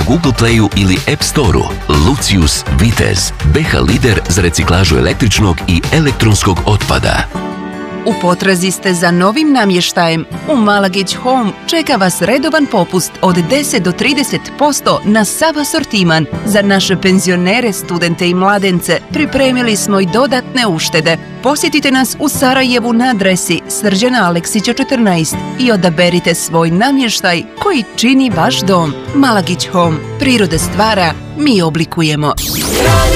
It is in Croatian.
Google Playu ili App Storeu. Lucius Vitez, BH lider za reciklažu električnog i elektronskog otpada. U potrazi ste za novim namještajem? U Malagić Home čeka vas redovan popust od 10 do 30% na sav asortiman. Za naše penzionere, studente i mladence pripremili smo i dodatne uštede. Posjetite nas u Sarajevu na adresi Srđana Aleksića 14 i odaberite svoj namještaj koji čini vaš dom. Malagić Home. Priroda stvara, mi oblikujemo.